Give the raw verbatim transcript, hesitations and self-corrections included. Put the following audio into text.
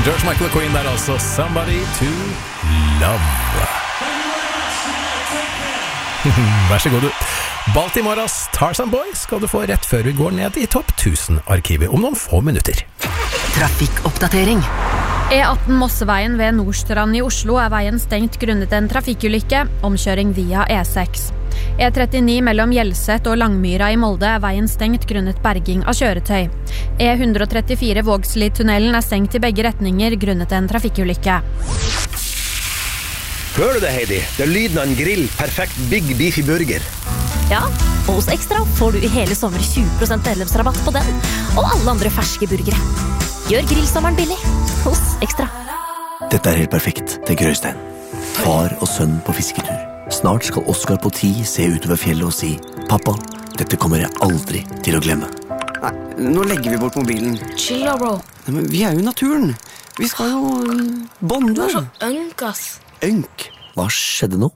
George Michael og Queen der altså. Somebody to love. Vær så god du. Baltimoras Tarzan Boy skal du få rett før vi går ned i topp tusen-arkivet om noen få minutter. Trafikkoppdatering. E atten Mosseveien ved Nordstrand i Oslo er veien stengt grunnet en trafikkulykke, omkjøring via E seks. E trettini mellom Hjelset og Langmyra i Molde er veien stengt grunnet berging av kjøretøy. E ett trettifire Vågslidtunnelen er stengt i begge retninger grunnet en trafikkulykke. Hører du det, Heidi? Det er lyden av en grill, perfekt Big Beefy Burger. Ja, og hos Extra får du i hele sommer tjue prosent medlemsrabatt på den, og alle andre ferske burgere. Gjør grillsommeren billig hos Extra. Dette er helt perfekt, tenker Øystein. Far og sønn på fisketur. Snart skal Oskar på ti se utover fjellet og si «Pappa, dette kommer jeg aldri til å glemme». Nei, nå legger vi bort mobilen. Chill da, bro. Nei, men vi er jo i naturen. Vi skal jo bonde. Du er så ønk, ass. Ønk? Hva skjedde nå?